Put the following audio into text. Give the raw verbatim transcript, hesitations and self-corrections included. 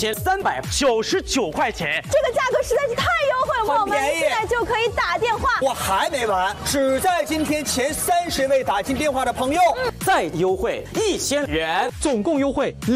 千三百九十九块钱。 这个价格实在是太优惠，我们现在就可以打电话。 我还没完，只在今天前三十位打进电话的朋友， 再优惠一千元， 总共优惠